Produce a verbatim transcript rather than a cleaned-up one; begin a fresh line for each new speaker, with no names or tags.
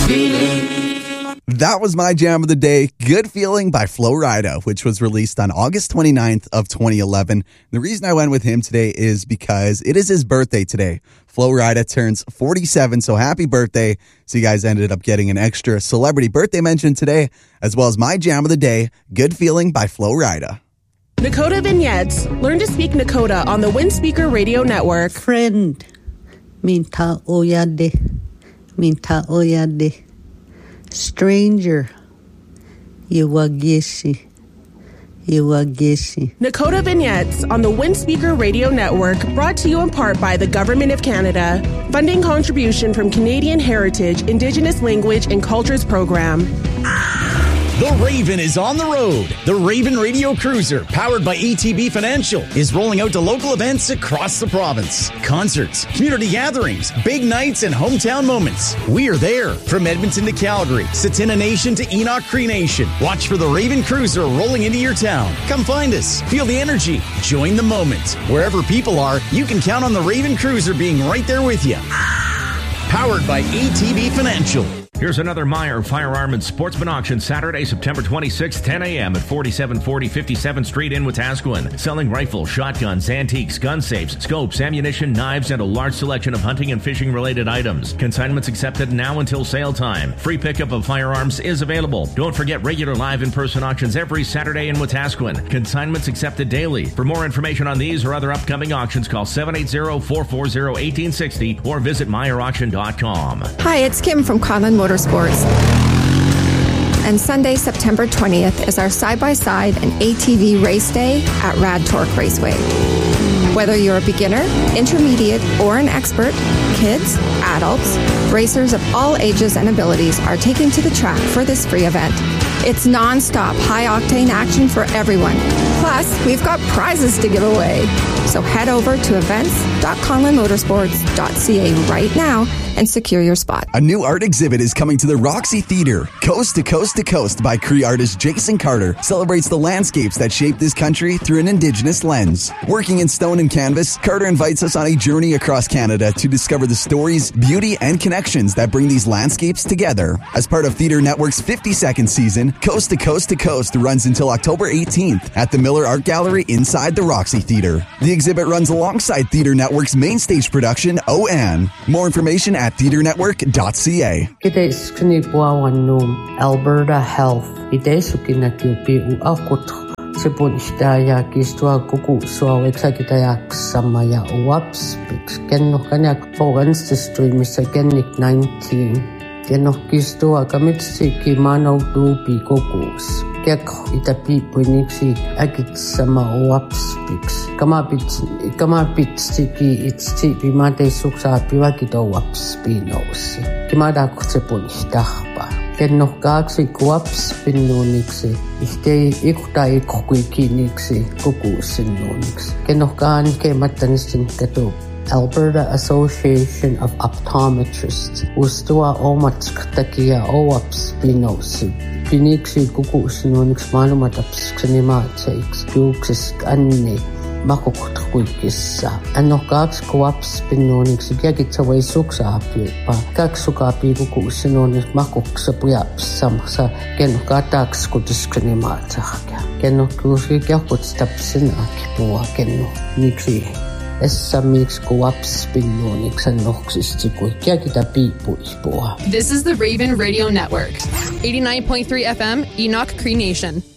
feeling.
That was my jam of the day, Good Feeling by Flo Rida, which was released on August twenty-ninth of twenty eleven. The reason I went with him today is because it is his birthday today. Flo Rida turns forty-seven, so happy birthday. So you guys ended up getting an extra celebrity birthday mention today, as well as my jam of the day, Good Feeling by Flo Rida.
Nakota Vignettes. Learn to speak Nakota on the Windspeaker Radio Network.
Friend, minta oyade, minta oyade. Stranger, Iwagisi, Iwagisi.
Nakota Vignettes on the Windspeaker Radio Network, brought to you in part by the Government of Canada. Funding contribution from Canadian Heritage, Indigenous Language and Cultures Program.
The Raven is on the road. The Raven Radio Cruiser, powered by A T B Financial, is rolling out to local events across the province. Concerts, community gatherings, big nights, and hometown moments. We are there. From Edmonton to Calgary, Tsuut'ina Nation to Enoch Cree Nation. Watch for the Raven Cruiser rolling into your town. Come find us. Feel the energy. Join the moment. Wherever people are, you can count on the Raven Cruiser being right there with you. Powered by A T B Financial.
Here's another Meyer Firearm and Sportsman auction Saturday, September twenty-sixth, ten a.m. at forty-seven forty fifty-seventh Street in Wetaskiwin. Selling rifles, shotguns, antiques, gun safes, scopes, ammunition, knives, and a large selection of hunting and fishing related items. Consignments accepted now until sale time. Free pickup of firearms is available. Don't forget regular live in-person auctions every Saturday in Wetaskiwin. Consignments accepted daily. For more information on these or other upcoming auctions, call seven eight zero, four four zero, one eight six zero or visit meyer auction dot com.
Hi, it's Kim from Conlon Motorsports. And Sunday, September twentieth is our side-by-side and A T V race day at Rad Torque Raceway. Whether you're a beginner, intermediate, or an expert, kids, adults, racers of all ages and abilities are taking to the track for this free event. It's non-stop, high-octane action for everyone. Plus, we've got prizes to give away. So head over to events dot conlon motorsports dot c a right now and secure your spot.
A new art exhibit is coming to the Roxy Theatre. Coast to Coast to Coast by Cree artist Jason Carter celebrates the landscapes that shape this country through an Indigenous lens. Working in stone and canvas, Carter invites us on a journey across Canada to discover the stories, beauty, and connections that bring these landscapes together. As part of Theatre Network's fifty-second season, Coast to Coast to Coast runs until October eighteenth at the Miller Art Gallery inside the Roxy Theatre. The exhibit runs alongside Theatre Network's main stage production, O N. More information at theatre network dot c a.
Kideskni Buawanum, Alberta Health, Idesukinakupi u Akut, Sipun Ishtaya, Kistua Kuku, Swawexakitayak, Samaya Uaps, Kennokanak, Pogans, the stream is again nineteen. Kenokistua Kamitsiki Mano do Pikokus. Kek itapi puniksi agit sama uaps pics. Kamapit kamapit stiki it's tipi mate suksa piwakito uaps pinos. Kimada kutsepun istahpa. Kenno kaksi uaps pinuniksi. Iste ikuta ikuiki niksi kukusinuniksi. Kenno kaan kematanistin katu. Alberta Association of Optometrists. Ustua omatsktakia uaps pinosi. Piniksi kukusinuniksi maailmataps ksanimaatseiksi juuksis anni makukutkuikissa. Anno kaksi kuaps pinuniksi kiakitsavai suksaapiupa. Kaksi sukaapi kukusinuniksi makuksapujaps samassa kenno kataks kutiskranimaatsakia. Kenno kuuski kiakutstapsin akipua kenno niksi. This is
the Raven Radio Network. eighty-nine point three F M, Enoch Cree Nation.